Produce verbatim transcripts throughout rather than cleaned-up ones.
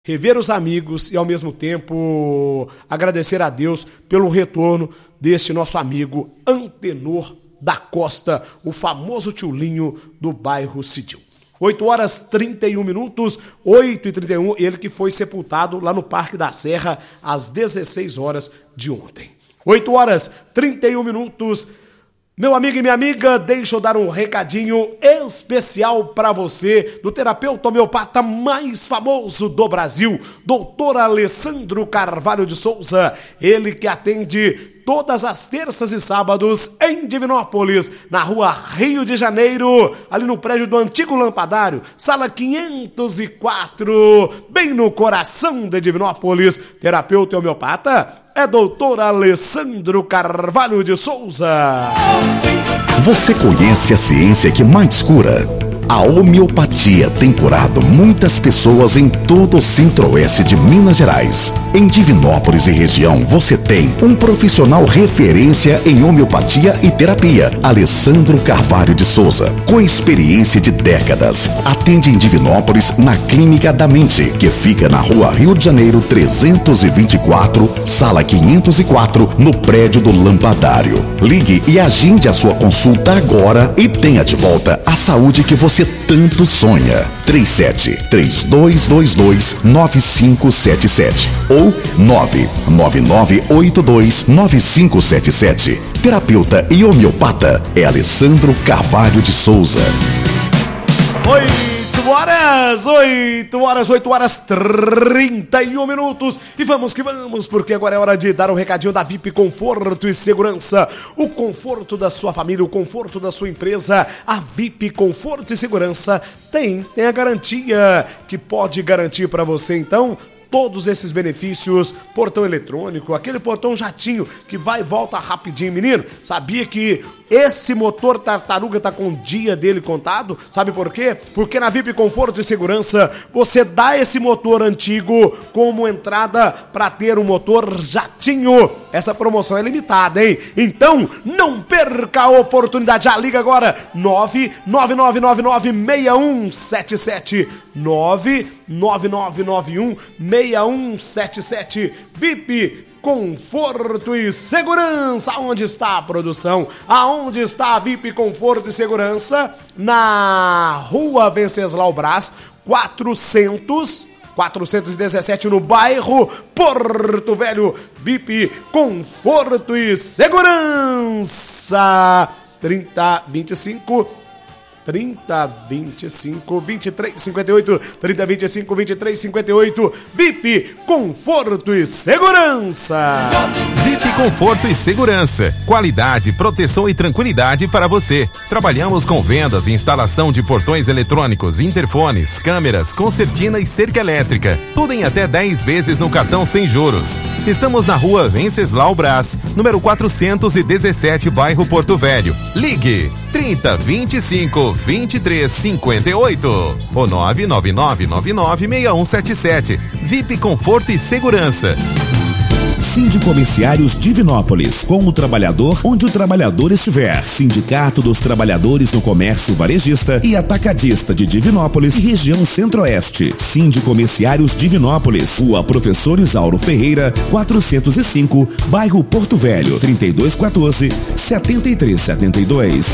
rever os amigos e, ao mesmo tempo, agradecer a Deus pelo retorno deste nosso amigo Antenor da Costa, o famoso tiolinho do bairro Cidil. oito horas e trinta e um minutos, oito e trinta e um, ele que foi sepultado lá no Parque da Serra às dezesseis horas de ontem. oito horas e trinta e um minutos. Meu amigo e minha amiga, deixa eu dar um recadinho especial para você, do terapeuta homeopata mais famoso do Brasil, doutor Alessandro Carvalho de Souza, ele que atende todas as terças e sábados em Divinópolis, na rua Rio de Janeiro, ali no prédio do antigo Lampadário, sala quinhentos e quatro, bem no coração de Divinópolis. Terapeuta homeopata é doutor Alessandro Carvalho de Souza. Você conhece a ciência que mais cura? A homeopatia tem curado muitas pessoas em todo o centro-oeste de Minas Gerais. Em Divinópolis e região, você tem um profissional referência em homeopatia e terapia, Alessandro Carvalho de Souza, com experiência de décadas. Atende em Divinópolis na Clínica da Mente, que fica na rua Rio de Janeiro trezentos e vinte e quatro, sala quinhentos e quatro, no prédio do Lampadário. Ligue e agende a sua consulta agora e tenha de volta a saúde que você tanto sonha. três sete três dois dois dois nove cinco sete sete ou nove nove nove oito dois nove cinco sete sete. Terapeuta e homeopata é Alessandro Carvalho de Souza. oito horas, oito horas, oito horas trinta e um minutos. E vamos que vamos, porque agora é hora de dar um recadinho da V I P Conforto e Segurança. O conforto da sua família, o conforto da sua empresa. A V I P Conforto e Segurança tem, tem a garantia que pode garantir para você, então, todos esses benefícios. Portão eletrônico, aquele portão jatinho que vai e volta rapidinho, menino. Sabia que esse motor tartaruga tá com o dia dele contado? Sabe por quê? Porque na V I P Conforto e Segurança você dá esse motor antigo como entrada para ter um motor jatinho. Essa promoção é limitada, hein? Então não perca a oportunidade. Já liga agora nove nove nove nove nove seis um sete sete nove nove nove nove um seis um sete sete. V I P Conforto e Segurança. Aonde está a produção? Aonde está a V I P Conforto e Segurança? Na rua Venceslau Braz, quatrocentos, quatrocentos e dezessete, no bairro Porto Velho. V I P Conforto e Segurança. trinta, vinte e cinco, trinta, vinte e cinco, vinte e três, cinquenta e oito, trinta, vinte e cinco, vinte e três, cinquenta e oito. V I P Conforto e Segurança. V I P Conforto e Segurança. Qualidade, proteção e tranquilidade para você. Trabalhamos com vendas e instalação de portões eletrônicos, interfones, câmeras, concertina e cerca elétrica. Tudo em até dez vezes no cartão sem juros. Estamos na rua Venceslau Braz, número quatrocentos e dezessete, bairro Porto Velho. Ligue trinta, vinte e cinco, vinte e três, cinquenta e oito ou nove nove nove nove nove seis um sete sete. V I P Conforto e Segurança. Sindicomerciários Divinópolis, com o trabalhador onde o trabalhador estiver. Sindicato dos Trabalhadores no Comércio Varejista e Atacadista de Divinópolis e região Centro-Oeste. Sindicomerciários Divinópolis, Rua Professor Isauro Ferreira, quatrocentos e cinco, bairro Porto Velho, trinta e dois quatorze, setenta e três setenta e dois.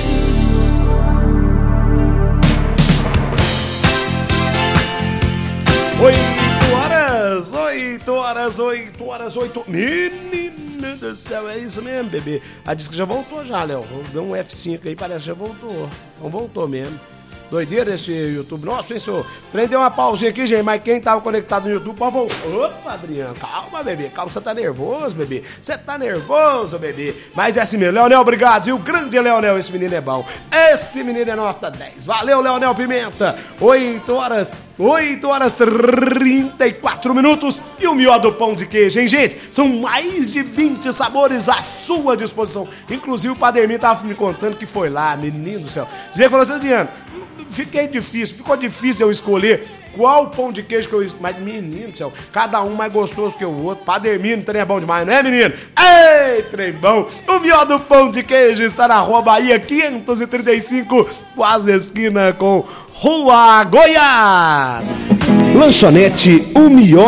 oito horas, oito horas, oito horas, oito. Menina do céu, é isso mesmo, bebê. A diz que já voltou já, Léo. Deu um F cinco aí, parece que já voltou. Não voltou mesmo. Doideira esse YouTube. Nossa, hein, senhor? Trem deu uma pausinha aqui, gente, mas quem tava conectado no YouTube pode voltar. Opa, Adriano, calma, bebê. Calma, você tá nervoso, bebê. Você tá nervoso, bebê. Mas é assim mesmo. Leonel, obrigado, viu? Grande Leonel, esse menino é bom. Esse menino é nota dez. Valeu, Leonel Pimenta. oito horas, oito horas trinta e quatro minutos. E o melhor do pão de queijo, hein, gente? São mais de vinte sabores à sua disposição. Inclusive o Pademir tava me contando que foi lá, menino do céu. Gente falou assim, Adriano, fiquei difícil, ficou difícil de eu escolher qual pão de queijo que eu... Mas, menino do céu, cada um mais gostoso que o outro. Padermino, trem é bom demais, não é, menino? Ei, trem bom. O melhor do pão de queijo está na Rua Bahia quinhentos e trinta e cinco, quase esquina com Rua Goiás. Lanchonete O Melhor